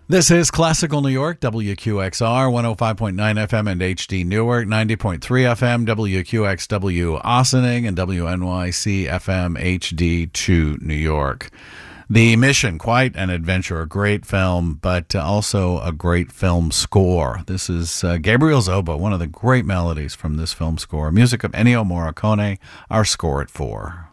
This is Classical New York, WQXR, 105.9 FM and HD Newark, 90.3 FM, WQXW Ossining, and WNYC FM HD2 New York. The Mission, quite an adventure, a great film, but also a great film score. This is Gabriel Zoba, one of the great melodies from this film score. Music of Ennio Morricone, our score at 4.